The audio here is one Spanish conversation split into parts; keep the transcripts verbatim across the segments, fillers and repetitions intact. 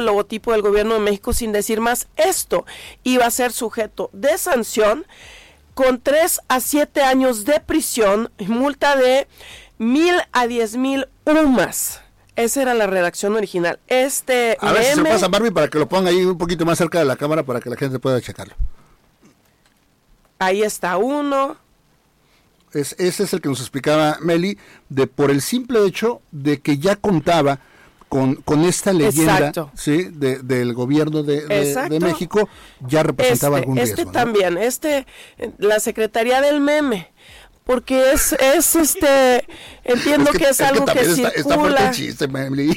el logotipo del gobierno de México sin decir más. Esto iba a ser sujeto de sanción con tres a siete años de prisión y multa de mil a diez mil U M A S. Esa era la redacción original. Este A ver meme, si se pasa, Barbie, para que lo ponga ahí un poquito más cerca de la cámara para que la gente pueda checarlo. ahí está uno. Es, ese es el que nos explicaba Meli, de por el simple hecho de que ya contaba con, con esta leyenda, ¿sí? de, del gobierno de, de, de México, ya representaba este, algún riesgo. Este ¿no? también, este, la Secretaría del Meme, porque es, es este, entiendo es que, que es, es algo que, que circula. Está, está fuerte el chiste, Meli.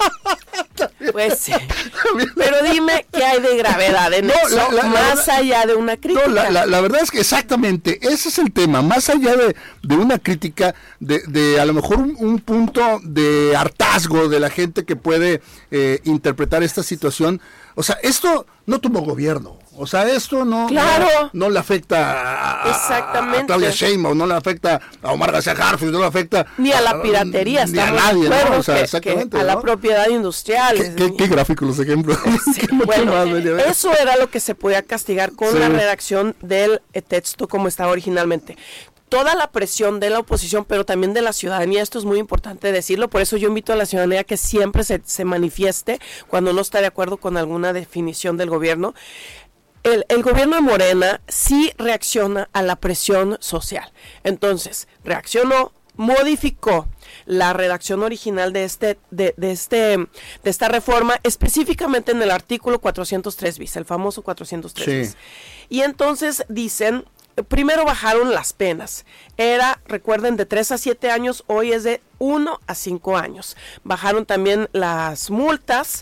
Pues sí, pero dime qué hay de gravedad en no, eso, la, la, más la, allá de una crítica. No, la, la, la verdad es que exactamente, ese es el tema, más allá de, de una crítica, de, de a lo mejor un, un punto de hartazgo de la gente que puede eh, interpretar esta situación. O sea, esto no tuvo gobierno. O sea, esto no, claro. no, no le afecta a, Exactamente. a Claudia Sheinbaum, no le afecta a Omar García Harfuch, no le afecta ni a la piratería, a, ni a nadie, ¿no? O sea, que, exactamente, que a ¿no? la propiedad industrial. ¿Qué, qué, qué gráficos los ejemplos? Sí, bueno, eso era lo que se podía castigar con sí. la redacción del texto como estaba originalmente. Toda la presión de la oposición, pero también de la ciudadanía, esto es muy importante decirlo, por eso yo invito a la ciudadanía que siempre se, se manifieste cuando no está de acuerdo con alguna definición del gobierno. El, el gobierno de Morena sí reacciona a la presión social. Entonces, reaccionó, modificó la redacción original de este de, de este de esta reforma, específicamente en el artículo cuatrocientos tres bis, el famoso cuatrocientos tres bis. Sí. Y entonces dicen, primero bajaron las penas. Era, recuerden, de tres a siete años, hoy es de uno a cinco años. Bajaron también las multas,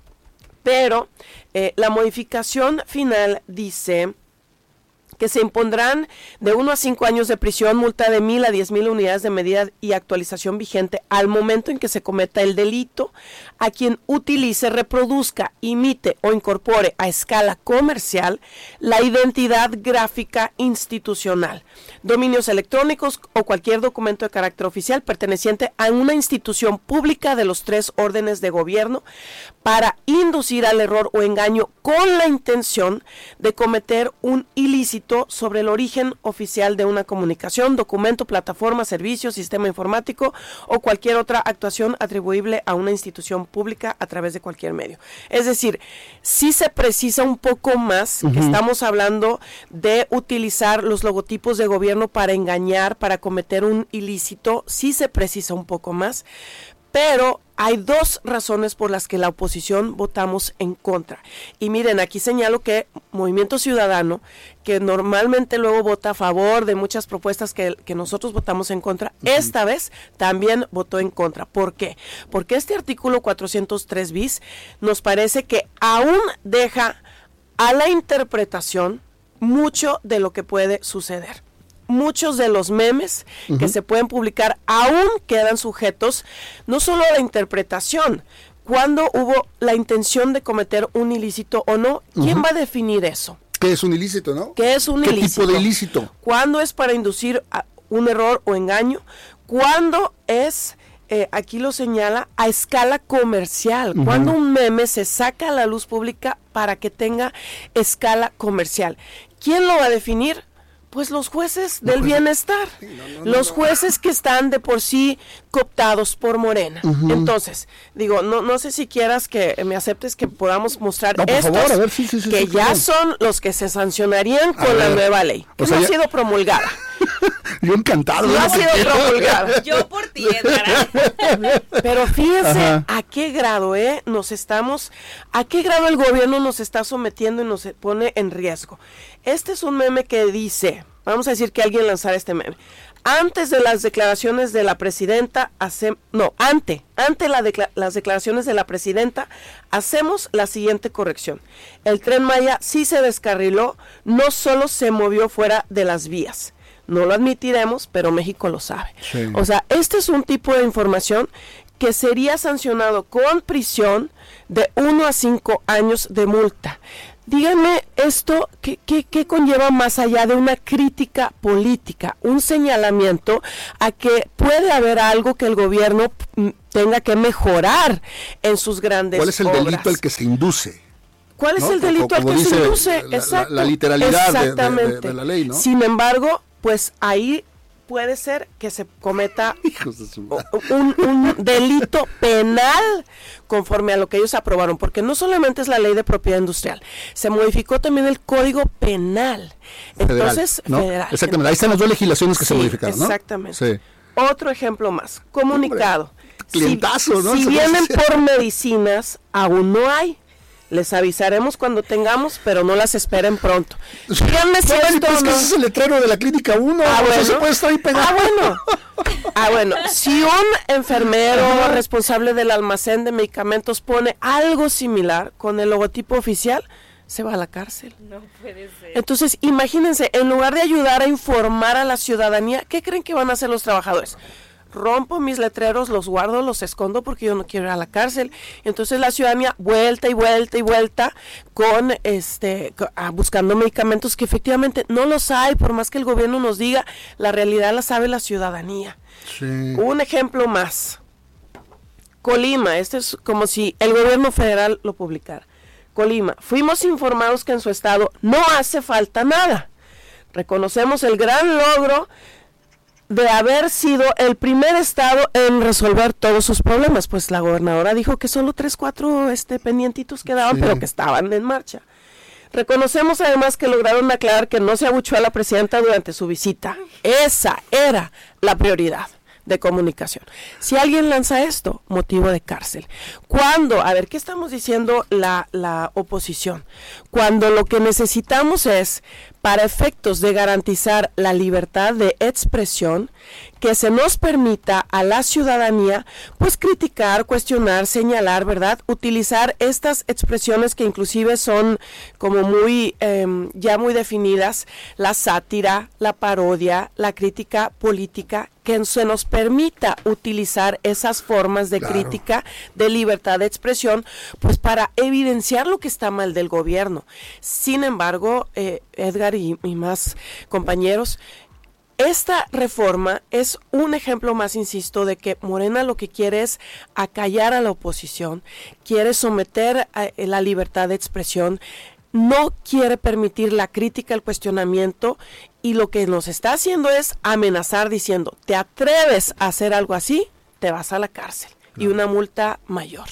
pero eh, la modificación final dice que se impondrán de uno a cinco años de prisión, multa de mil a diez mil unidades de medida y actualización vigente al momento en que se cometa el delito a quien utilice, reproduzca, imite o incorpore a escala comercial la identidad gráfica institucional, dominios electrónicos o cualquier documento de carácter oficial perteneciente a una institución pública de los tres órdenes de gobierno para inducir al error o engaño con la intención de cometer un ilícito sobre el origen oficial de una comunicación, documento, plataforma, servicio, sistema informático o cualquier otra actuación atribuible a una institución pública a través de cualquier medio. Es decir, sí se precisa un poco más, uh-huh. que estamos hablando de utilizar los logotipos de gobierno para engañar, para cometer un ilícito, sí se precisa un poco más, pero hay dos razones por las que la oposición votamos en contra. Y miren, aquí señalo que Movimiento Ciudadano, que normalmente luego vota a favor de muchas propuestas que, que nosotros votamos en contra, uh-huh. esta vez también votó en contra. ¿Por qué? Porque este artículo cuatrocientos tres bis nos parece que aún deja a la interpretación mucho de lo que puede suceder. Muchos de los memes uh-huh. que se pueden publicar aún quedan sujetos no solo a la interpretación, cuando hubo la intención de cometer un ilícito o no, ¿quién uh-huh. va a definir eso? ¿Qué es un ilícito, no? ¿Qué es un ¿Qué ilícito? tipo de ilícito? ¿Cuándo es para inducir a un error o engaño? ¿Cuándo es, eh, aquí lo señala, a escala comercial? Uh-huh. ¿Cuándo un meme se saca a la luz pública para que tenga escala comercial? ¿Quién lo va a definir? Pues los jueces del bienestar, sí, no, no, los jueces que están de por sí cooptados por Morena. Uh-huh. Entonces, digo, no no sé si quieras que me aceptes que podamos mostrar no, por estos, favor, a ver, sí, sí, sí, que sí, ya sí. son los que se sancionarían a con ver. la nueva ley, que o sea, no ya... ha sido promulgada. Yo encantado. No ha sido promulgada. Yo por ti, Edgar. Pero fíjense Ajá. a qué grado, ¿eh? Nos estamos, a qué grado el gobierno nos está sometiendo y nos pone en riesgo. Este es un meme que dice, vamos a decir que alguien lanzara este meme. Antes de las declaraciones de la presidenta, hace, no, ante, ante la decla, las declaraciones de la presidenta, hacemos la siguiente corrección. El Tren Maya sí se descarriló, no solo se movió fuera de las vías. No lo admitiremos, pero México lo sabe. Sí. O sea, este es un tipo de información que sería sancionado con prisión de uno a cinco años de multa. Díganme esto, ¿qué, qué, qué conlleva más allá de una crítica política? Un señalamiento a que puede haber algo que el gobierno tenga que mejorar en sus grandes obras. ¿Cuál es el delito al que se induce? ¿Cuál es ¿no? el delito como, como al que se induce? La, Exacto. La, la literalidad Exactamente. De, de, de, de la ley, ¿no? Sin embargo, pues ahí puede ser que se cometa un, un delito penal conforme a lo que ellos aprobaron, porque no solamente es la ley de propiedad industrial, se modificó también el Código Penal. Federal, Entonces, ¿no? federal. Exactamente, ahí están las dos legislaciones que sí, se modificaron, ¿no? Exactamente. Sí. Otro ejemplo más, comunicado. Hombre, clientazo, si, ¿no? Si vienen por medicinas, aún no hay. Les avisaremos cuando tengamos, pero no las esperen pronto. Díganme si no, esto pues no... que ese es el letrero de la clínica uno. Ah, bueno. Eso puede estar ahí pegado. Ah, bueno. Ah, bueno. Si un enfermero Ajá. responsable del almacén de medicamentos pone algo similar con el logotipo oficial, se va a la cárcel. No puede ser. Entonces, imagínense, en lugar de ayudar a informar a la ciudadanía, ¿qué creen que van a hacer los trabajadores? Rompo mis letreros, los guardo, los escondo porque yo no quiero ir a la cárcel. Entonces la ciudadanía vuelta y vuelta y vuelta con este a, buscando medicamentos que efectivamente no los hay, por más que el gobierno nos diga, la realidad la sabe la ciudadanía. Sí. Un ejemplo más. Colima, este es como si el gobierno federal lo publicara. Colima, fuimos informados que en su estado no hace falta nada. Reconocemos el gran logro de haber sido el primer estado en resolver todos sus problemas, pues la gobernadora dijo que solo tres, cuatro este, pendientitos quedaban, sí. pero que estaban en marcha. Reconocemos además que lograron aclarar que no se abuchó a la presidenta durante su visita. Esa era la prioridad de comunicación. Si alguien lanza esto, motivo de cárcel. Cuando, a ver, ¿qué estamos diciendo la, la oposición? Cuando lo que necesitamos es, para efectos de garantizar la libertad de expresión, que se nos permita a la ciudadanía, pues criticar, cuestionar, señalar, ¿verdad? Utilizar estas expresiones que inclusive son como muy, eh, ya muy definidas, la sátira, la parodia, la crítica política, que se nos permita utilizar esas formas de claro. crítica, de libertad de expresión, pues para evidenciar lo que está mal del gobierno. Sin embargo, eh, Edgar y, y más compañeros, esta reforma es un ejemplo más, insisto, de que Morena lo que quiere es acallar a la oposición, quiere someter a la libertad de expresión, no quiere permitir la crítica, el cuestionamiento, y lo que nos está haciendo es amenazar diciendo, te atreves a hacer algo así, te vas a la cárcel, no. y una multa mayor.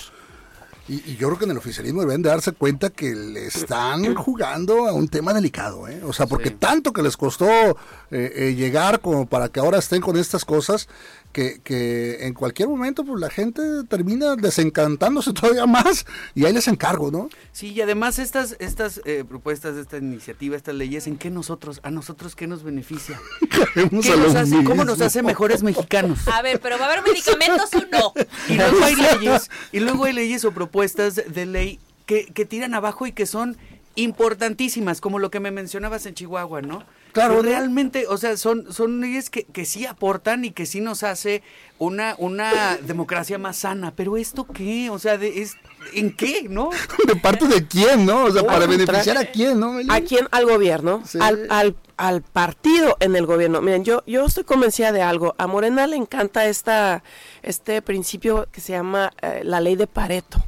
Y, y yo creo que en el oficialismo deben de darse cuenta que le están jugando a un tema delicado, ¿eh? O sea, porque sí. tanto que les costó eh, eh, llegar como para que ahora estén con estas cosas, que, que en cualquier momento pues la gente termina desencantándose todavía más, y ahí les encargo, ¿no? Sí, y además estas estas eh, propuestas, esta iniciativa, estas leyes, ¿en qué nosotros, a nosotros qué nos beneficia? ¿Qué nos hace, ¿Cómo nos hace mejores mexicanos? A ver, pero ¿va a haber medicamentos o no? Y luego hay leyes, y luego hay leyes o propuestas de ley que, que tiran abajo y que son importantísimas, como lo que me mencionabas en Chihuahua, ¿no? Claro, realmente, o sea, son son leyes que, que sí aportan y que sí nos hace una una democracia más sana, pero ¿esto qué? O sea, de, es ¿en qué, no? ¿De parte de quién, no? O sea, oh, para beneficiar a quién, ¿no? ¿A quién? Al gobierno, sí. al, al, al partido en el gobierno. Miren, yo yo estoy convencida de algo. A Morena le encanta esta este principio que se llama eh, la ley de Pareto,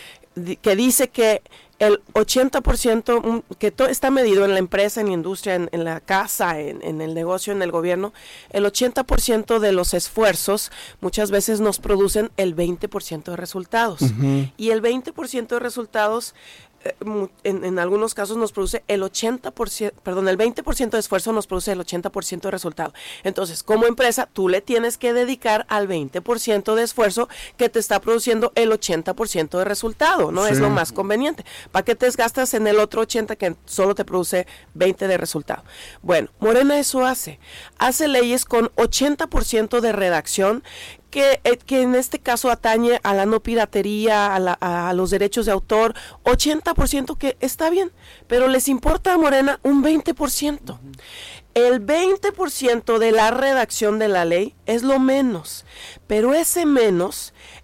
que dice que el ochenta por ciento, que todo está medido en la empresa, en la industria, en, en la casa, en, en el negocio, en el gobierno, el ochenta por ciento de los esfuerzos muchas veces nos producen el veinte por ciento de resultados. Uh-huh. Y el veinte por ciento de resultados, eh, en, en algunos casos nos produce el ochenta por ciento, perdón, el veinte por ciento de esfuerzo nos produce el ochenta por ciento de resultado. Entonces, como empresa, tú le tienes que dedicar al veinte por ciento de esfuerzo que te está produciendo el ochenta por ciento de resultado, ¿no? Sí. Es lo más conveniente. ¿Para qué te desgastas en el otro ochenta que solo te produce veinte de resultado? Bueno, Morena eso hace. Hace leyes con ochenta por ciento de redacción que, eh, que en este caso atañe a la no piratería, a, la, a los derechos de autor, ochenta por ciento que está bien, pero les importa a Morena un veinte por ciento. Uh-huh. El veinte por ciento de la redacción de la ley es lo menos, pero ese menos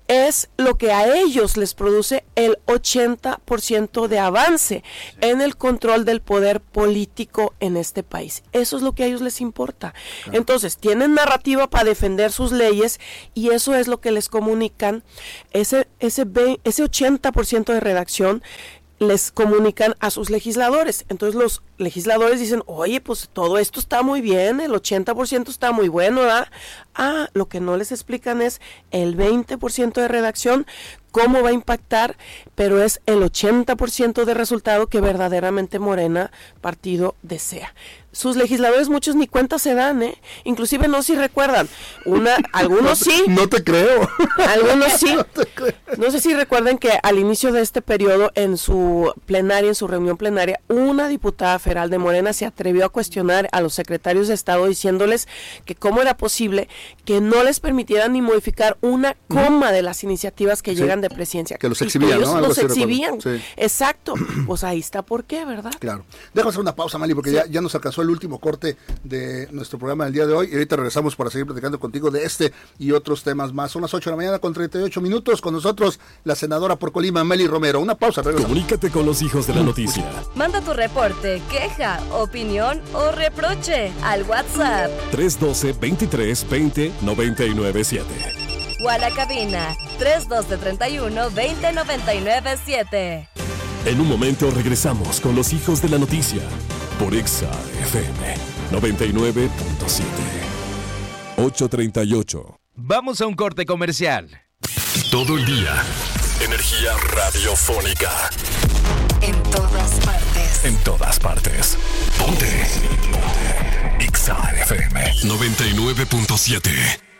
es lo que a ellos les produce el ochenta por ciento de avance sí. en el control del poder político en este país. Eso es lo que a ellos les importa. Claro. Entonces, tienen narrativa para defender sus leyes y eso es lo que les comunican. Ese, ese, ese ochenta por ciento de redacción les comunican a sus legisladores. Entonces los legisladores dicen, oye, pues todo esto está muy bien, el ochenta por ciento está muy bueno, ¿verdad? Ah, lo que no les explican es el veinte por ciento de redacción, cómo va a impactar, pero es el ochenta por ciento de resultado que verdaderamente Morena, partido, desea. Sus legisladores muchos ni cuenta se dan, ¿eh? Inclusive no sé si recuerdan, una, algunos sí. No te creo. Algunos sí. No te creo. No sé si recuerdan que al inicio de este periodo, en su plenaria, en su reunión plenaria, una diputada federal de Morena se atrevió a cuestionar a los secretarios de Estado diciéndoles que cómo era posible que no les permitieran ni modificar una coma de las iniciativas que sí. llegan de presidencia. Que los exhibían, ¿no? Los exhibían. Sí. Exacto. Pues ahí está por qué, ¿verdad? Claro. Déjame hacer una pausa, Mali, porque sí. ya, ya nos alcanzó el último corte de nuestro programa del día de hoy y ahorita regresamos para seguir platicando contigo de este y otros temas más. Son las ocho de la mañana con treinta y ocho minutos. Con nosotros la senadora por Colima, Meli Romero. Una pausa, regresamos. Comunícate con los hijos de la noticia. Manda tu reporte, queja, opinión o reproche al WhatsApp tres uno dos, veintitrés, veinte, noventa y nueve siete o a la cabina tres uno dos, treinta y uno, veinte, noventa y nueve siete. En un momento regresamos con los hijos de la noticia por Exa F M noventa y nueve punto siete. ocho treinta y ocho. Vamos a un corte comercial. Todo el día. Energía radiofónica. En todas partes. En todas partes. Ponte. Ponte. Exa F M noventa y nueve punto siete.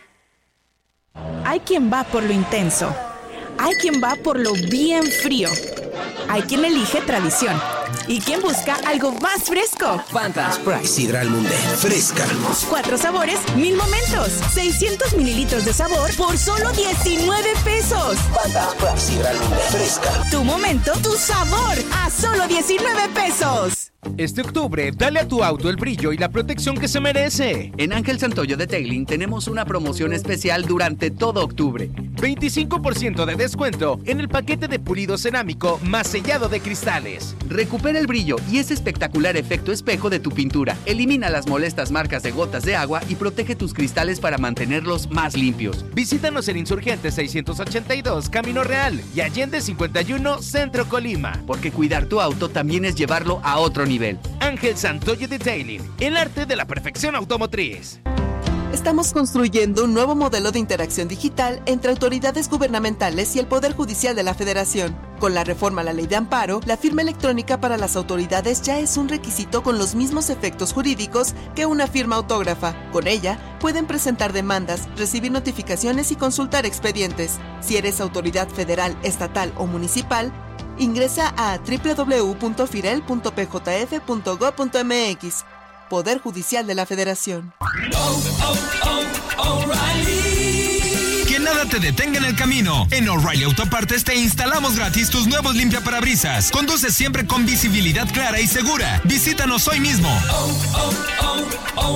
Hay quien va por lo intenso. Hay quien va por lo bien frío. Hay quien elige tradición. ¿Y quien busca algo más fresco? Fanta Sprite Sidral Munde. Fresca. Cuatro sabores, mil momentos. seiscientos mililitros de sabor por solo diecinueve pesos. Fanta Sprite Sidral Munde. Fresca. Tu momento, tu sabor. A solo diecinueve pesos. Este octubre, dale a tu auto el brillo y la protección que se merece. En Ángel Santoyo Detailing tenemos una promoción especial durante todo octubre. veinticinco por ciento de descuento en el paquete de pulido cerámico más sellado de cristales. Recupera el brillo y ese espectacular efecto espejo de tu pintura. Elimina las molestas marcas de gotas de agua y protege tus cristales para mantenerlos más limpios. Visítanos en Insurgente seiscientos ochenta y dos, Camino Real y Allende cincuenta y uno, Centro Colima. Porque cuidar tu auto también es llevarlo a otro nivel. Ángel Santoyo Detailing, el arte de la perfección automotriz. Estamos construyendo un nuevo modelo de interacción digital entre autoridades gubernamentales y el Poder Judicial de la Federación. Con la reforma a la Ley de Amparo, la firma electrónica para las autoridades ya es un requisito con los mismos efectos jurídicos que una firma autógrafa. Con ella, pueden presentar demandas, recibir notificaciones y consultar expedientes. Si eres autoridad federal, estatal o municipal, ingresa a doble u doble u doble u punto firel punto p j f punto gob punto m x. Poder Judicial de la Federación. Oh, oh, oh, O'Reilly. Que nada te detenga en el camino. En O'Reilly Autopartes te instalamos gratis tus nuevos limpiaparabrisas. Conduce siempre con visibilidad clara y segura. Visítanos hoy mismo. Oh, oh, oh,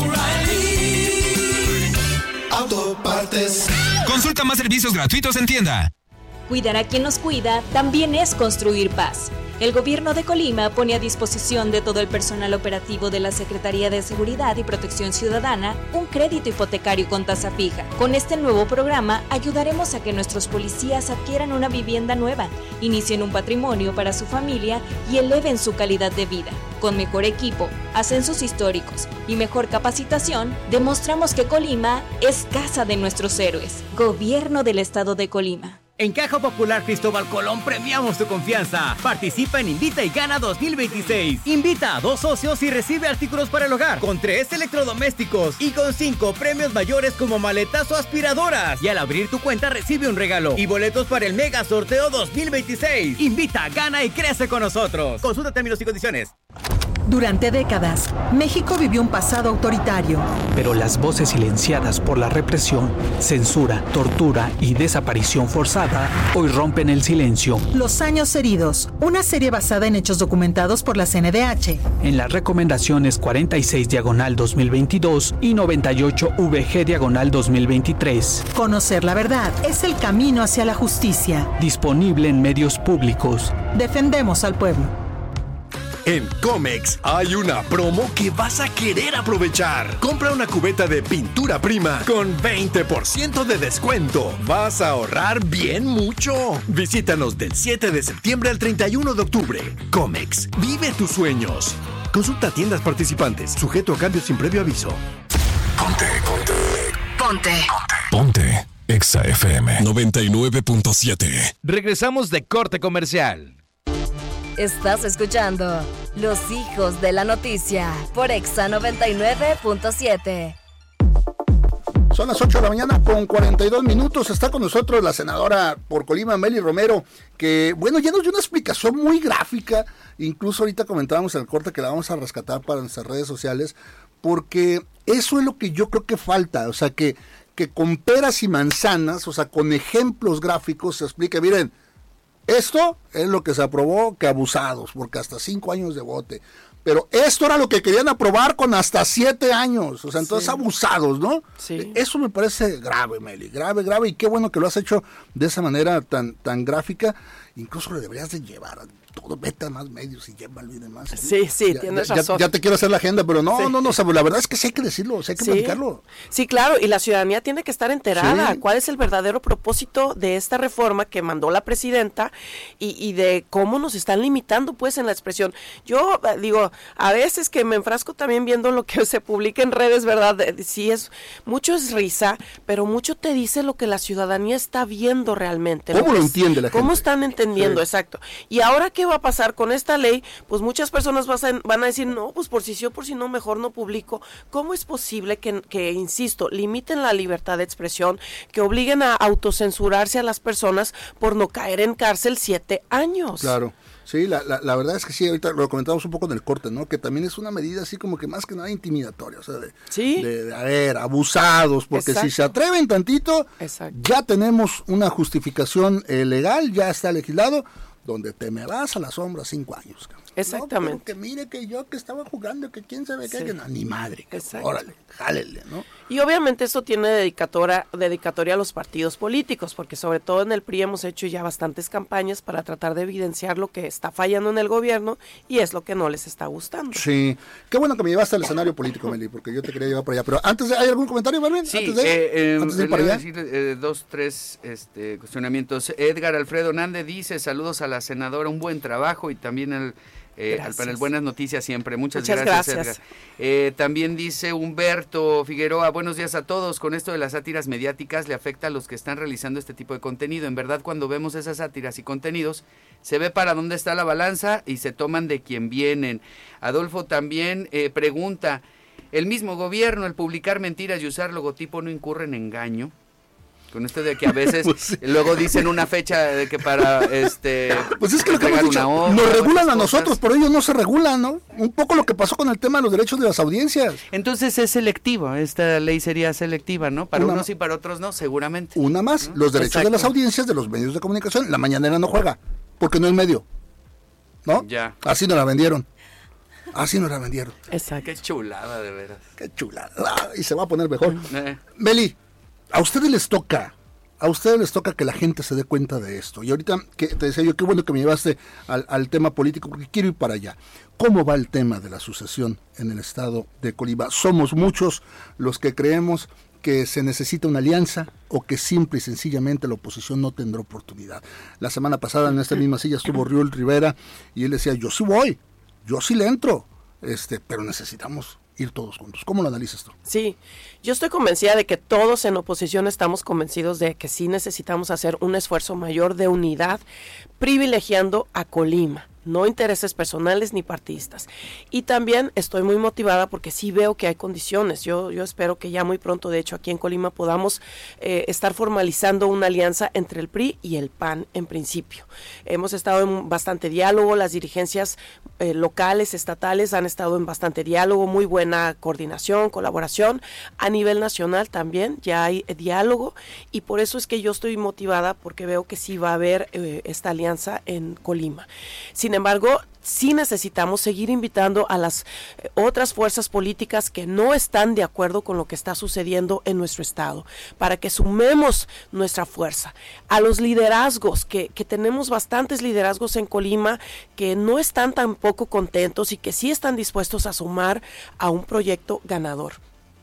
O'Reilly Autopartes. Consulta más servicios gratuitos en tienda. Cuidar a quien nos cuida también es construir paz. El gobierno de Colima pone a disposición de todo el personal operativo de la Secretaría de Seguridad y Protección Ciudadana un crédito hipotecario con tasa fija. Con este nuevo programa ayudaremos a que nuestros policías adquieran una vivienda nueva, inicien un patrimonio para su familia y eleven su calidad de vida. Con mejor equipo, ascensos históricos y mejor capacitación, demostramos que Colima es casa de nuestros héroes. Gobierno del Estado de Colima. En Caja Popular Cristóbal Colón premiamos tu confianza. Participa en Invita y Gana dos mil veintiséis. Invita a dos socios y recibe artículos para el hogar, con tres electrodomésticos y con cinco premios mayores como maletas o aspiradoras. Y al abrir tu cuenta recibe un regalo y boletos para el Mega Sorteo dos mil veintiséis. Invita, gana y crece con nosotros. Consulta términos y condiciones. Durante décadas, México vivió un pasado autoritario. Pero las voces silenciadas por la represión, censura, tortura y desaparición forzada hoy rompen el silencio. Los años heridos, una serie basada en hechos documentados por la C N D H. En las recomendaciones cuarenta y seis diagonal dos mil veintidós y noventa y ocho V G diagonal dos mil veintitrés. Conocer la verdad es el camino hacia la justicia. Disponible en medios públicos. Defendemos al pueblo. En Comex hay una promo que vas a querer aprovechar. Compra una cubeta de pintura prima con veinte por ciento de descuento. Vas a ahorrar bien mucho. Visítanos del siete de septiembre al treinta y uno de octubre. Comex, vive tus sueños. Consulta tiendas participantes, sujeto a cambios sin previo aviso. Ponte, ponte. Ponte. Ponte. Exa F M noventa y nueve punto siete. Regresamos de corte comercial. Estás escuchando Los Hijos de la Noticia por Exa noventa y nueve punto siete. Son las ocho de la mañana con cuarenta y dos minutos. Está con nosotros la senadora por Colima, Meli Romero, que, bueno, ya nos dio una explicación muy gráfica. Incluso ahorita comentábamos en el corte que la vamos a rescatar para nuestras redes sociales, porque eso es lo que yo creo que falta. O sea, que, que con peras y manzanas, o sea, con ejemplos gráficos se explique, miren, esto es lo que se aprobó, que abusados, porque hasta cinco años de bote. Pero esto era lo que querían aprobar con hasta siete años. O sea, entonces sí. Abusados, ¿no? Sí. Eso me parece grave, Meli. Grave, grave. Y qué bueno que lo has hecho de esa manera tan, tan gráfica. Incluso lo deberías de llevar a todo, vete a más medios y llévalo y demás. Sí, sí, ya, tienes ya, razón. Ya, ya te quiero hacer la agenda, pero no, sí. no, no, o sea, la verdad es que sí hay que decirlo, sí hay que sí. platicarlo. Sí, claro, y la ciudadanía tiene que estar enterada. Sí. ¿Cuál es el verdadero propósito de esta reforma que mandó la presidenta y, y de cómo nos están limitando, pues, en la expresión? Yo digo, a veces que me enfrasco también viendo lo que se publica en redes, ¿verdad? Sí, es mucho es risa, pero mucho te dice lo que la ciudadanía está viendo realmente. ¿Cómo lo, lo entiende la gente? ¿Cómo están entendiendo? Sí. Exacto. Y ahora, ¿qué va a pasar con esta ley? Pues muchas personas van a decir, no, pues por si sí o por si no, mejor no publico. ¿Cómo es posible que, que, insisto, limiten la libertad de expresión, que obliguen a autocensurarse a las personas por no caer en cárcel siete años? Claro. Sí, la, la, la verdad es que sí, ahorita lo comentamos un poco en el corte, ¿no? Que también es una medida así como que más que nada intimidatoria, o sea, de, ¿sí? de, de a ver, abusados, porque Exacto. si se atreven tantito, Exacto. ya tenemos una justificación eh, legal, ya está legislado, donde te me vas a la sombra cinco años. Exactamente. No, que mire que yo que estaba jugando, que quién sabe qué, sí. que no, ni madre, que órale, jálele, ¿no? Y obviamente esto tiene dedicatoria, dedicatoria a los partidos políticos, porque sobre todo en el P R I hemos hecho ya bastantes campañas para tratar de evidenciar lo que está fallando en el gobierno y es lo que no les está gustando. Sí, qué bueno que me llevaste al escenario político, Meli, porque yo te quería llevar para allá. Pero antes, de, ¿hay algún comentario, Marvin? Sí, antes de, eh, eh, antes de ir para allá. Decir, eh, dos, tres este, cuestionamientos. Edgar Alfredo Nande dice, saludos a la senadora, un buen trabajo y también el... Eh, al panel, buenas noticias siempre, muchas, muchas gracias, gracias. Edgar. Eh, también dice Humberto Figueroa, buenos días a todos, con esto de las sátiras mediáticas le afecta a los que están realizando este tipo de contenido, en verdad cuando vemos esas sátiras y contenidos, se ve para dónde está la balanza y se toman de quien vienen. Adolfo también eh, pregunta, ¿el mismo gobierno, el publicar mentiras y usar logotipo no incurre en engaño? Con esto de que a veces pues sí. luego dicen una fecha de que para este pues es que lo que hemos dicho, obra, nos regulan a nosotros, pero ellos no se regulan, ¿no? Un poco lo que pasó con el tema de los derechos de las audiencias. Entonces es selectivo, esta ley sería selectiva, ¿no? Para una, unos y para otros no, seguramente. Una más, ¿no? Los derechos Exacto. de las audiencias de los medios de comunicación, la mañanera no juega, porque no es medio, ¿no? Ya. Así nos la vendieron. Así nos la vendieron. Exacto. Qué chulada, de veras. Qué chulada. Y se va a poner mejor. Eh. Meli, a ustedes les toca, a ustedes les toca que la gente se dé cuenta de esto. Y ahorita que te decía yo, qué bueno que me llevaste al, al tema político, porque quiero ir para allá. ¿Cómo va el tema de la sucesión en el estado de Colima? Somos muchos los que creemos que se necesita una alianza o que simple y sencillamente la oposición no tendrá oportunidad. La semana pasada en esta misma silla estuvo Riol Rivera y él decía, yo sí voy, yo sí le entro, este, pero necesitamos ir todos juntos. ¿Cómo lo analizas tú? Sí, yo estoy convencida de que todos en oposición estamos convencidos de que sí necesitamos hacer un esfuerzo mayor de unidad, privilegiando a Colima. no intereses personales ni partidistas. Y también estoy muy motivada porque sí veo que hay condiciones. Yo, yo espero que ya muy pronto, de hecho, aquí en Colima podamos eh, estar formalizando una alianza entre el P R I y el P A N en principio. Hemos estado en bastante diálogo, las dirigencias eh, locales, estatales han estado en bastante diálogo, muy buena coordinación, colaboración. A nivel nacional también ya hay eh, diálogo y por eso es que yo estoy motivada porque veo que sí va a haber eh, esta alianza en Colima. Sin Sin embargo, sí necesitamos seguir invitando a las eh, otras fuerzas políticas que no están de acuerdo con lo que está sucediendo en nuestro estado, para que sumemos nuestra fuerza. A los liderazgos, que, que tenemos bastantes liderazgos en Colima que no están tampoco contentos y que sí están dispuestos a sumar a un proyecto ganador.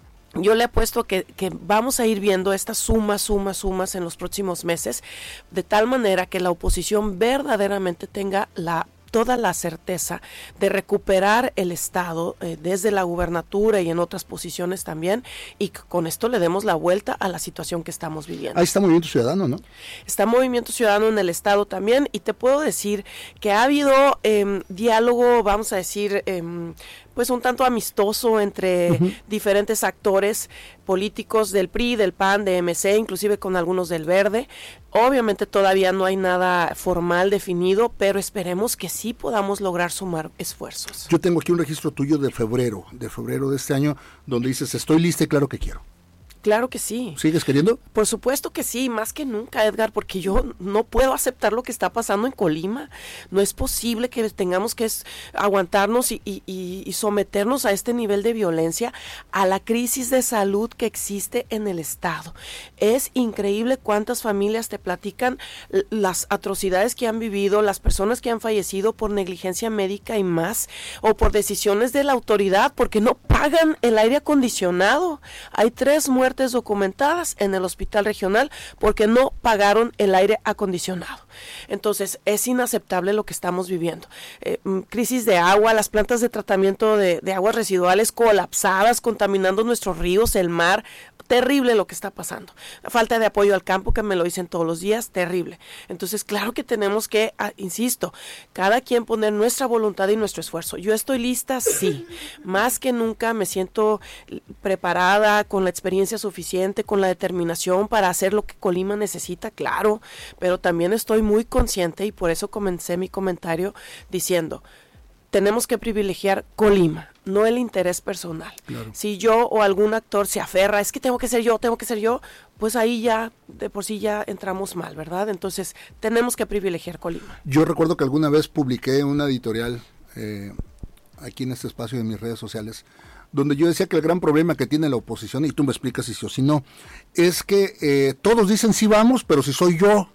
Yo le apuesto que, que vamos a ir viendo estas sumas, sumas, sumas en los próximos meses, de tal manera que la oposición verdaderamente tenga la toda la certeza de recuperar el Estado eh, desde la gubernatura y en otras posiciones también, y que con esto le demos la vuelta a la situación que estamos viviendo. Ahí está Movimiento Ciudadano, ¿no? Está Movimiento Ciudadano en el Estado también, y te puedo decir que ha habido eh, diálogo, vamos a decir, eh, pues un tanto amistoso entre uh-huh. diferentes actores políticos del P R I, del P A N, de M C, inclusive con algunos del Verde. Obviamente todavía no hay nada formal definido, pero esperemos que sí podamos lograr sumar esfuerzos. Yo tengo aquí un registro tuyo de febrero, de febrero de este año, donde dices, estoy lista y claro que quiero. Claro que sí. ¿Sigues queriendo? Por supuesto que sí, más que nunca, Edgar, porque yo no puedo aceptar lo que está pasando en Colima. No es posible que tengamos que es, aguantarnos y, y, y someternos a este nivel de violencia, a la crisis de salud que existe en el estado. Es increíble cuántas familias te platican las atrocidades que han vivido, las personas que han fallecido por negligencia médica y más, o por decisiones de la autoridad, porque no pagan el aire acondicionado. Hay tres muertes documentadas en el hospital regional porque no pagaron el aire acondicionado. Entonces es inaceptable lo que estamos viviendo. Eh, crisis de agua, las plantas de tratamiento de, de aguas residuales colapsadas, contaminando nuestros ríos, el mar. Terrible lo que está pasando. La falta de apoyo al campo, que me lo dicen todos los días, terrible. Entonces, claro que tenemos que, ah, insisto, cada quien poner nuestra voluntad y nuestro esfuerzo. Yo estoy lista, sí. Más que nunca me siento preparada, con la experiencia suficiente, con la determinación para hacer lo que Colima necesita, claro. Pero también estoy muy consciente, y por eso comencé mi comentario diciendo, tenemos que privilegiar Colima, no el interés personal. Claro. Si yo o algún actor se aferra, es que tengo que ser yo, tengo que ser yo, pues ahí ya, de por sí ya entramos mal, ¿verdad? Entonces, tenemos que privilegiar Colima. Yo recuerdo que alguna vez publiqué una editorial eh, aquí en este espacio de mis redes sociales, donde yo decía que el gran problema que tiene la oposición, y tú me explicas si sí o si no, es que eh, todos dicen sí vamos, pero si soy yo.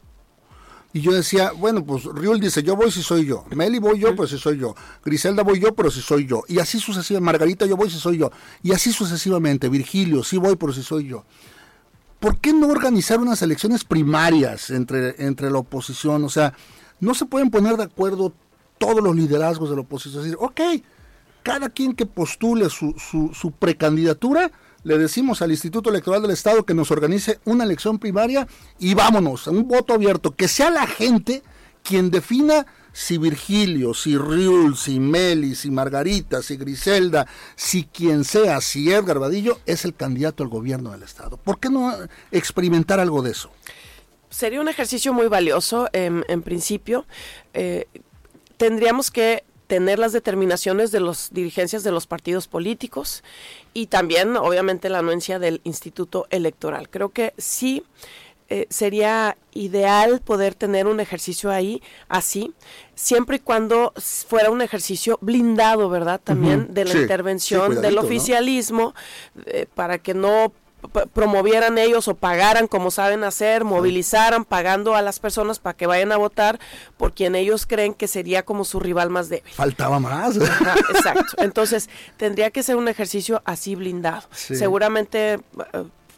Y yo decía, bueno, pues Riul dice, yo voy si soy yo. Meli voy yo, pero si soy yo. Griselda voy yo, pero si soy yo. Y así sucesivamente. Margarita, yo voy si soy yo. Y así sucesivamente. Virgilio, sí voy, pero si soy yo. ¿Por qué no organizar unas elecciones primarias entre, entre la oposición? O sea, no se pueden poner de acuerdo todos los liderazgos de la oposición. Es decir, ok, cada quien que postule su, su, su precandidatura, le decimos al Instituto Electoral del Estado que nos organice una elección primaria y vámonos, a un voto abierto, que sea la gente quien defina si Virgilio, si Riul, si Meli, si Margarita, si Griselda, si quien sea, si Edgar Vadillo es el candidato al gobierno del Estado. ¿Por qué no experimentar algo de eso? Sería un ejercicio muy valioso, en, en principio. Eh, tendríamos que tener las determinaciones de las dirigencias de los partidos políticos y también, obviamente, la anuencia del Instituto Electoral. Creo que sí eh, sería ideal poder tener un ejercicio ahí, así, siempre y cuando fuera un ejercicio blindado, ¿verdad? También uh-huh. de la sí, intervención sí, del oficialismo, ¿no? eh, para que no promovieran ellos o pagaran como saben hacer, movilizaran pagando a las personas para que vayan a votar por quien ellos creen que sería como su rival más débil. Faltaba más. Ajá, exacto. Entonces, tendría que ser un ejercicio así blindado. Sí. Seguramente uh,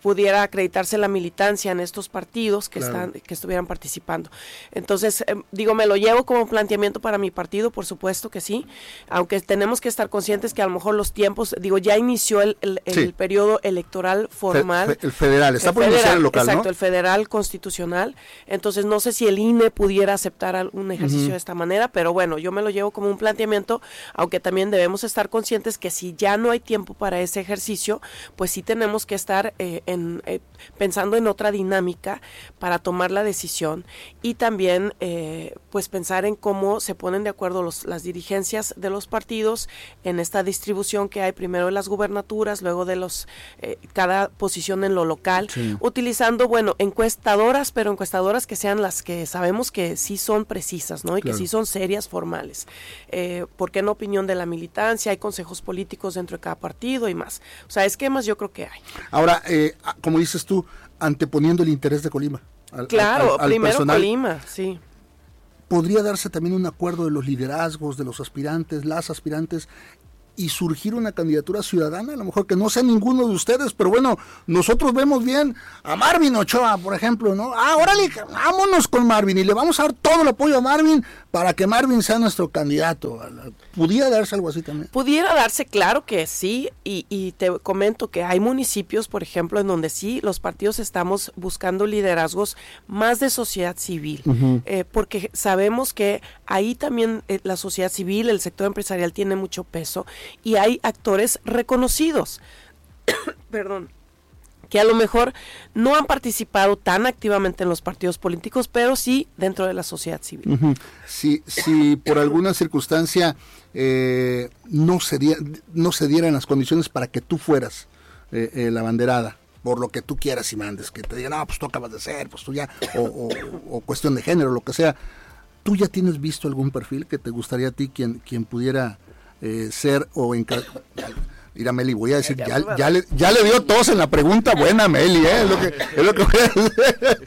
pudiera acreditarse la militancia en estos partidos que Claro. están que estuvieran participando. Entonces, eh, digo, me lo llevo como planteamiento para mi partido, por supuesto que sí, aunque tenemos que estar conscientes que a lo mejor los tiempos, digo, ya inició el, el, el Sí. periodo electoral formal. Fe- fe- el federal, está El por iniciar federal, el local, exacto, ¿no? el federal constitucional. Entonces, no sé si el I N E pudiera aceptar algún ejercicio Ujú. de esta manera, pero bueno, yo me lo llevo como un planteamiento, aunque también debemos estar conscientes que si ya no hay tiempo para ese ejercicio, pues sí tenemos que estar eh, en, eh, pensando en otra dinámica para tomar la decisión y también eh, pues pensar en cómo se ponen de acuerdo los, las dirigencias de los partidos en esta distribución que hay primero de las gubernaturas, luego de los eh, cada posición en lo local, Sí. utilizando, bueno, encuestadoras, pero encuestadoras que sean las que sabemos que sí son precisas, ¿no? Y Claro. que sí son serias, formales. Eh, ¿Por qué no opinión de la militancia? Hay consejos políticos dentro de cada partido y más. O sea, esquemas yo creo que hay. Ahora, eh, como dices tú, anteponiendo el interés de Colima. al- Claro, al- al primero personal, Colima, sí. ¿podría darse también un acuerdo de los liderazgos, de los aspirantes, las aspirantes, y surgir una candidatura ciudadana? A lo mejor que no sea ninguno de ustedes, pero bueno, nosotros vemos bien a Marvin Ochoa, por ejemplo, ¿no? Ah, órale, vámonos con Marvin y le vamos a dar todo el apoyo a Marvin para que Marvin sea nuestro candidato. ¿Pudiera darse algo así también? Pudiera darse, claro que sí, y, y te comento que hay municipios, por ejemplo, en donde sí los partidos estamos buscando liderazgos más de sociedad civil, Ujú. eh, porque sabemos que ahí también eh, la sociedad civil, el sector empresarial tiene mucho peso y hay actores reconocidos, perdón, que a lo mejor no han participado tan activamente en los partidos políticos, pero sí dentro de la sociedad civil. Ujú. Si, si por alguna circunstancia eh, no, se die- no se dieran las condiciones para que tú fueras eh, eh, la banderada, por lo que tú quieras y mandes, que te digan, no, pues tú acabas de ser, pues tú ya, o, o, o cuestión de género, lo que sea, ¿tú ya tienes visto algún perfil que te gustaría a ti quien, quien pudiera eh, ser o encargar? Mira, Meli, voy a decir, ya, ya, le, ya le dio tos en la pregunta buena, Meli, ¿eh? es, lo que, es lo que voy a hacer.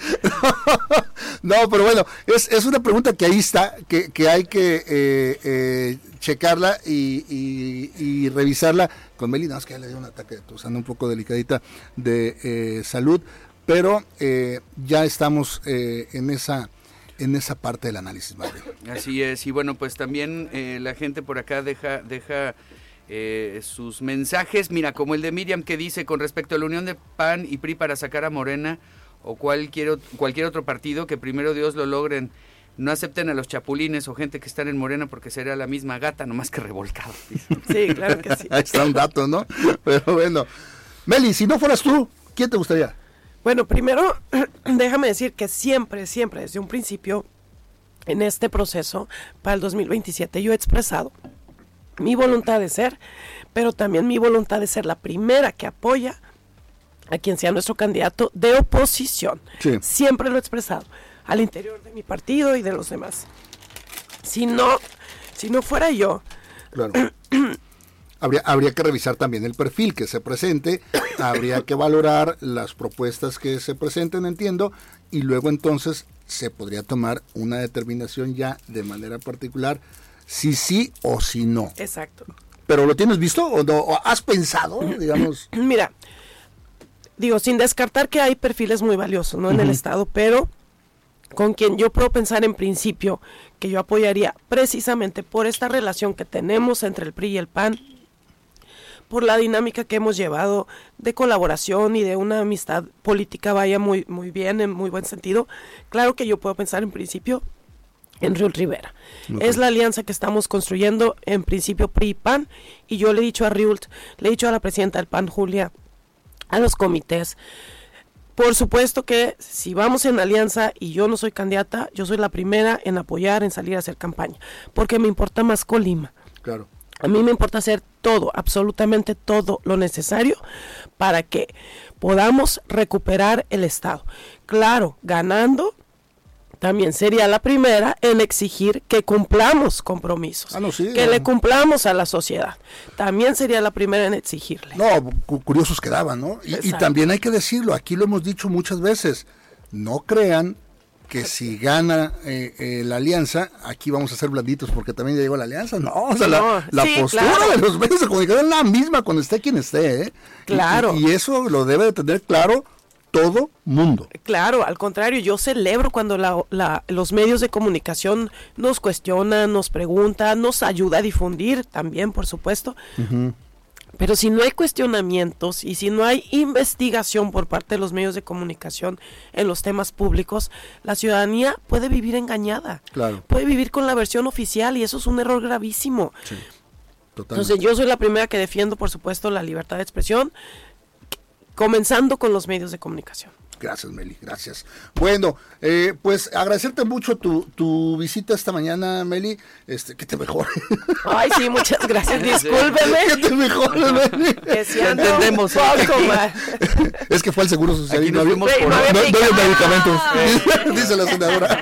No, pero bueno, es, es una pregunta que ahí está, que, que hay que eh, eh, checarla y, y, y revisarla con Meli. No, es que ya le dio un ataque de tos, anda un poco delicadita de eh, salud, pero eh, ya estamos eh, en esa en esa parte del análisis, Mario. Así es, y bueno, pues también eh, la gente por acá deja... deja Eh, sus mensajes, mira, como el de Miriam que dice con respecto a la unión de P A N y P R I para sacar a Morena o cualquier, cualquier otro partido, que primero Dios lo logren, no acepten a los chapulines o gente que están en Morena porque será la misma gata, nomás que revolcado. Sí, claro que sí. Ahí está un dato, ¿no? Pero bueno, Meli, si no fueras tú, ¿quién te gustaría? Bueno, primero, déjame decir que siempre, siempre, desde un principio, en este proceso, para el dos mil veintisiete, yo he expresado mi voluntad de ser, pero también mi voluntad de ser la primera que apoya a quien sea nuestro candidato de oposición. Sí. Siempre lo he expresado, al interior de mi partido y de los demás. Si no, si no fuera yo... Claro. Habría, habría que revisar también el perfil que se presente, habría que valorar las propuestas que se presenten, entiendo, y luego entonces se podría tomar una determinación ya de manera particular, si sí o si no. Exacto. ¿Pero lo tienes visto o no? ¿O has pensado, digamos? Mira, digo, sin descartar que hay perfiles muy valiosos, ¿no? En el Ujú. Estado, pero con quien yo puedo pensar en principio que yo apoyaría precisamente por esta relación que tenemos entre el P R I y el P A N, por la dinámica que hemos llevado de colaboración y de una amistad política vaya muy, muy bien, en muy buen sentido, claro que yo puedo pensar en principio en Riult Rivera. Ok. Es la alianza que estamos construyendo, en principio P R I y P A N, y yo le he dicho a Riult, le he dicho a la presidenta del P A N, Julia, a los comités, por supuesto que si vamos en alianza y yo no soy candidata, yo soy la primera en apoyar, en salir a hacer campaña, porque me importa más Colima. Claro. A mí me importa hacer todo, absolutamente todo lo necesario para que podamos recuperar el Estado. Claro, ganando, también sería la primera en exigir que cumplamos compromisos, Ah, no, sí, que no. le cumplamos a la sociedad. También sería la primera en exigirle. No, cu- curiosos quedaban, ¿no? Y, y Exacto. también hay que decirlo, aquí lo hemos dicho muchas veces, no crean que si gana eh, eh, la alianza, aquí vamos a ser blanditos porque también ya llegó la alianza, no, o sea, no, la, la sí, postura claro. de los medios de comunicación es la misma cuando esté quien esté, ¿eh? Claro. Y, y eso lo debe de tener claro todo mundo. Claro, al contrario, yo celebro cuando la, la, los medios de comunicación nos cuestionan, nos preguntan, nos ayuda a difundir también, por supuesto. Uh-huh. Pero si no hay cuestionamientos y si no hay investigación por parte de los medios de comunicación en los temas públicos, la ciudadanía puede vivir engañada. Claro. Puede vivir con la versión oficial y eso es un error gravísimo. Sí, totalmente. Entonces yo soy la primera que defiendo, por supuesto, la libertad de expresión, comenzando con los medios de comunicación. Gracias, Meli, gracias. Bueno, eh, pues agradecerte mucho tu, tu visita esta mañana, Meli. Este, que te mejore. Ay, sí, muchas gracias. Discúlpeme. Que te mejore, Meli. Que si entendemos un poco más. Es que fue al Seguro Social y no había medicamentos, dice la senadora.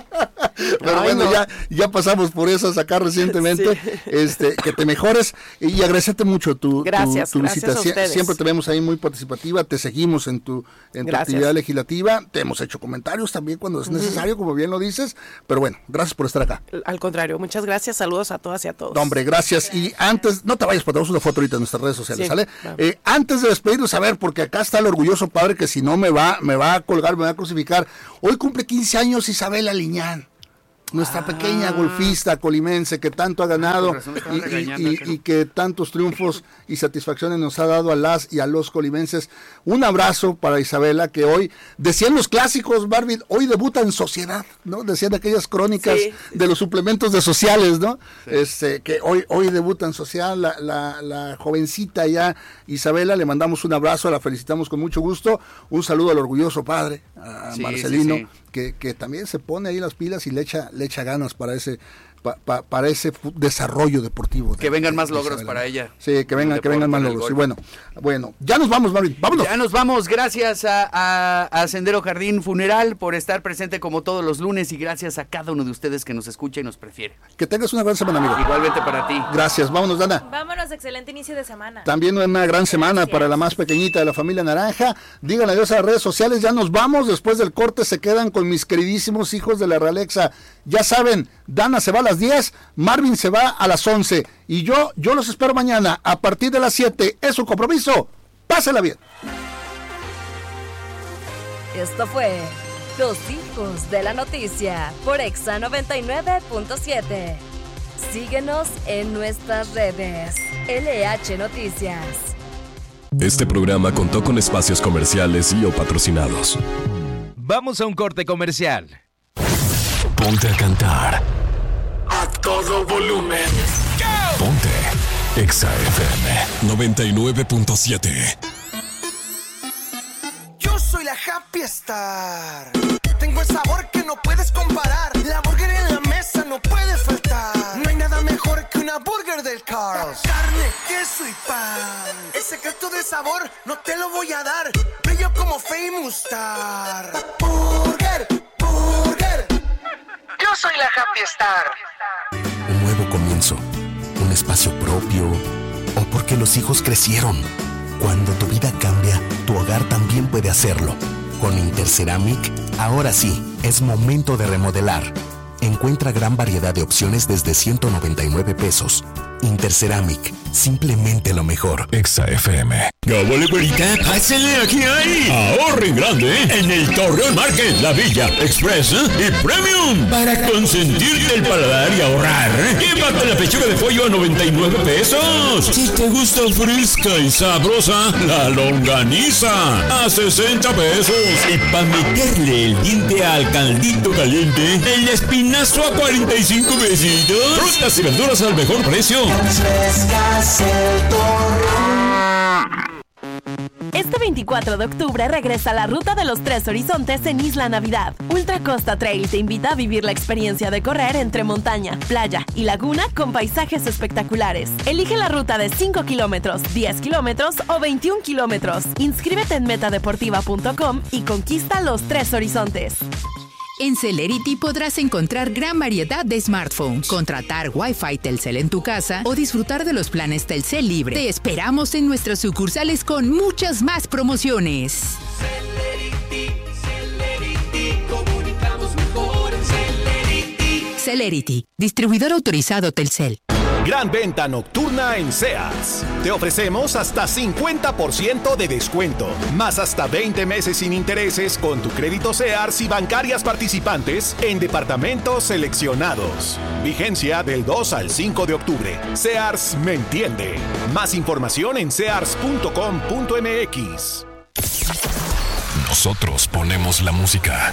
Pero Ay, bueno, no. ya, ya pasamos por esas acá recientemente. Sí. Este, que te mejores y agradecerte mucho tu, gracias, tu, tu gracias visita. A Siempre te vemos ahí muy participativa, te seguimos en tu, en tu actividad legislativa, te hemos hecho comentarios también cuando es necesario, uh-huh. como bien lo dices, pero bueno, gracias por estar acá. Al contrario, muchas gracias, saludos a todas y a todos. No, hombre, gracias. gracias. Y antes, no te vayas, ponemos una foto ahorita en nuestras redes sociales, sí, ¿sale? Claro. Eh, antes de despedirnos, a ver, porque acá está el orgulloso padre que si no me va, me va a colgar, me va a crucificar. Hoy cumple quince años Isabela Liñán, nuestra ah. pequeña golfista colimense que tanto ha ganado y, y, y, y que tantos triunfos y satisfacciones nos ha dado a las y a los colimenses. Un abrazo para Isabela, que hoy, decían los clásicos, Barbie, hoy debuta en Sociedad, ¿no? Decían aquellas crónicas sí. de los suplementos de sociales, ¿no? Sí. Este, que hoy, hoy debuta en Sociedad la, la, la jovencita ya Isabela, le mandamos un abrazo, la felicitamos con mucho gusto, un saludo al orgulloso padre, a sí, Marcelino, sí, sí. Que, que también se pone ahí las pilas y le echa, le echa ganas para ese pa, pa, para ese desarrollo deportivo. De, que vengan más de, logros de para ella. Sí, que vengan, que vengan más logros. Y bueno, bueno, ya nos vamos, Marvin, vámonos. Ya nos vamos, gracias a, a, a Sendero Jardín Funeral por estar presente como todos los lunes y gracias a cada uno de ustedes que nos escucha y nos prefiere. Que tengas una gran semana, amigo. Igualmente para ti. Gracias, vámonos, Dana. Vámonos, excelente inicio de semana. También una gran semana gracias. Para la más pequeñita de la familia Naranja. Díganle adiós a las redes sociales, ya nos vamos, después del corte se quedan con mis queridísimos hijos de la Realexa. Ya saben, Dana se va a las diez, Marvin se va a las once y yo, yo los espero mañana a partir de las siete. Es un compromiso, pásela bien. Esto fue Los Hijos de la Noticia por Exa noventa y nueve punto siete. Síguenos en nuestras redes. L H Noticias. Este programa contó con espacios comerciales y o patrocinados. Vamos a un corte comercial. Ponte a cantar a todo volumen. ¡Go! Ponte Exa F M noventa y nueve punto siete. Yo soy la Happy Star. Tengo el sabor que no puedes comparar. La burger en la mesa no puede faltar. No hay nada mejor que una burger del Carl's. Carne, queso y pan. El secreto de sabor no te lo voy a dar. Brillo como Famous Star. Burger, burger. Yo soy la Happy Star. Un nuevo comienzo, un espacio propio, o porque los hijos crecieron. Cuando tu vida cambia, tu hogar también puede hacerlo. Con Interceramic, ahora sí, es momento de remodelar. Encuentra gran variedad de opciones desde ciento noventa y nueve pesos. Interceramic, simplemente lo mejor. Exa F M. ¡Cábole, güerita! ¡Pásale, aquí hay! Ahorre en grande en el Torreón Market, La Villa, Express y Premium. Para consentirte el paladar y ahorrar, llévate la pechuga de pollo a noventa y nueve pesos. Si te gusta fresca y sabrosa, la longaniza a sesenta pesos. Y para meterle el diente al caldito caliente, el espinazo a cuarenta y cinco pesitos. Frutas y verduras al mejor precio. Este veinticuatro de octubre regresa la Ruta de los Tres Horizontes en Isla Navidad. Ultra Costa Trail te invita a vivir la experiencia de correr entre montaña, playa y laguna con paisajes espectaculares. Elige la ruta de cinco kilómetros, diez kilómetros o veintiún kilómetros. Inscríbete en metadeportiva punto com y conquista los Tres Horizontes. En Celerity podrás encontrar gran variedad de smartphones, contratar Wi-Fi Telcel en tu casa o disfrutar de los planes Telcel Libre. Te esperamos en nuestras sucursales con muchas más promociones. Celerity, Celerity, comunicamos Celerity, distribuidor autorizado Telcel. Gran venta nocturna en Sears. Te ofrecemos hasta cincuenta por ciento de descuento, más hasta veinte meses sin intereses con tu crédito Sears y bancarias participantes en departamentos seleccionados. Vigencia del dos al cinco de octubre. Sears me entiende. Más información en sears punto com punto m x. Nosotros ponemos la música.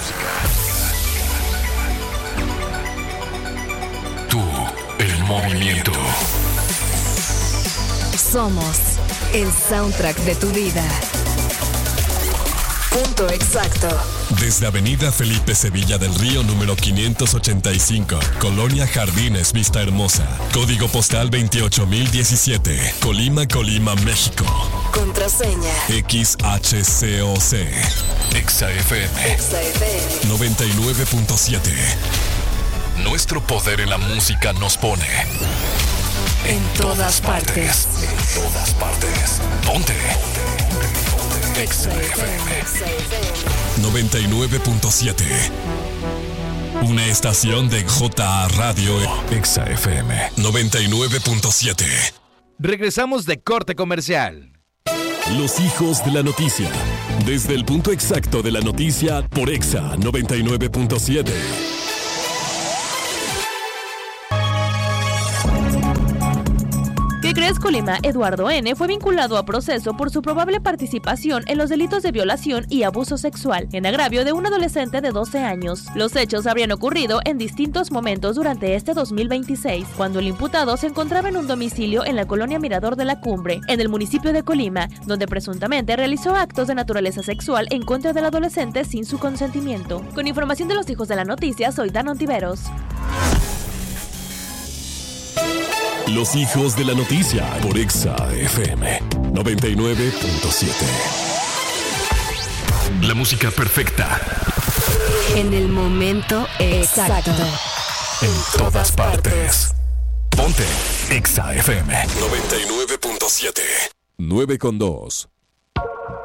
Tú, el movimiento. Somos el soundtrack de tu vida. Punto exacto. Desde Avenida Felipe Sevilla del Río número quinientos ochenta y cinco, Colonia Jardines Vista Hermosa, código postal veintiocho mil diecisiete, Colima, Colima, México. Contraseña X H C O C. Exa F M. Exa F M noventa y nueve punto siete. Nuestro poder en la música nos pone en, en todas, todas partes. partes. En todas partes. Ponte. Exa F M. noventa y nueve punto siete. Una estación de J A Radio. Exa F M. noventa y nueve punto siete. Regresamos de corte comercial. Los hijos de la noticia. Desde el punto exacto de la noticia por Exa noventa y nueve punto siete. ¿Qué crees, Colima? Eduardo N. fue vinculado a proceso por su probable participación en los delitos de violación y abuso sexual en agravio de un adolescente de doce años. Los hechos habrían ocurrido en distintos momentos durante este dos mil veintiséis, cuando el imputado se encontraba en un domicilio en la colonia Mirador de la Cumbre, en el municipio de Colima, donde presuntamente realizó actos de naturaleza sexual en contra del adolescente sin su consentimiento. Con información de los hijos de la noticia, soy Dana Ontiveros. Los hijos de la noticia por Exa F M noventa y nueve punto siete. La música perfecta. En el momento exacto. En todas partes. Ponte Exa F M noventa y nueve punto siete. nueve con dos.